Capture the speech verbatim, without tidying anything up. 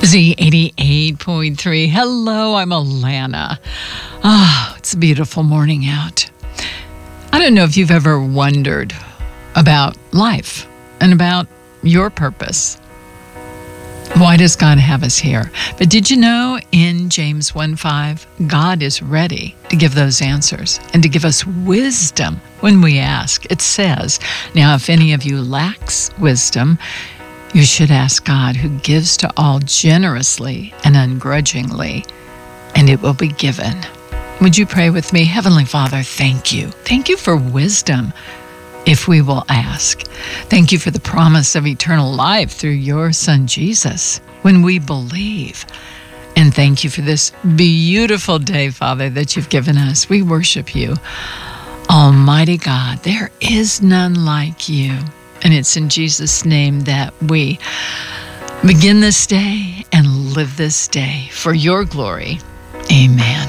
Z eighty-eight point three. Hello, I'm Alana. Ah, oh, it's a beautiful morning out. I don't know if you've ever wondered about life and about your purpose. Why does God have us here? But did you know in James one five, God is ready to give those answers and to give us wisdom when we ask. It says, now if any of you lacks wisdom, you should ask God, who gives to all generously and ungrudgingly, and it will be given. Would you pray with me? Heavenly Father, thank you. Thank you for wisdom if we will ask. Thank you for the promise of eternal life through your Son, Jesus, when we believe. And thank you for this beautiful day, Father, that you've given us. We worship you. Almighty God, there is none like you. And it's in Jesus' name that we begin this day and live this day for your glory. Amen.